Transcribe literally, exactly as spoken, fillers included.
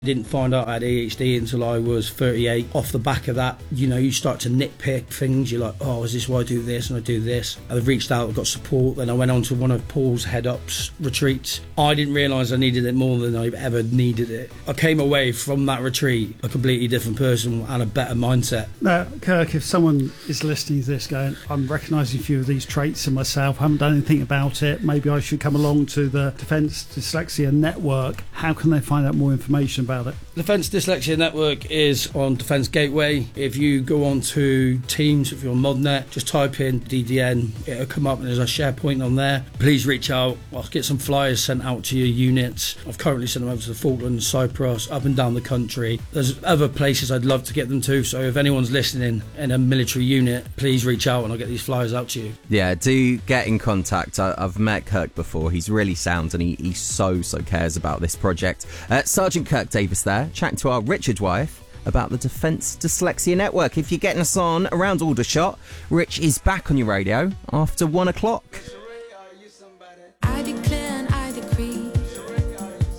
Didn't find out I had A D H D until I was thirty-eight. Off the back of that, you know, you start to nitpick things. You're like, oh, is this why I do this and I do this? I've reached out, got support. Then I went on to one of Paul's head-ups retreats. I didn't realise I needed it more than I ever needed it. I came away from that retreat a completely different person and a better mindset. Now, Kirk, if someone is listening to this going, I'm recognising a few of these traits in myself, haven't done anything about it, maybe I should come along to the Defence Dyslexia Network, how can they find out more information about it? Defence Dyslexia Network is on Defence Gateway. If you go on to Teams, if you're on ModNet, just type in D D N, it'll come up and there's a SharePoint on there. Please reach out. I'll get some flyers sent out to your units. I've currently sent them over to the Falklands, Cyprus, up and down the country. There's other places I'd love to get them to, so if anyone's listening in a military unit, please reach out and I'll get these flyers out to you. Yeah, do get in contact. I, I've met Kirk before. He's really sound and he, he so, so cares about this project. Uh, Sergeant Kirk Davis there, chatting to our Richard wife about the Defence Dyslexia Network. If you're getting us on around Aldershot, Rich is back on your radio after one o'clock.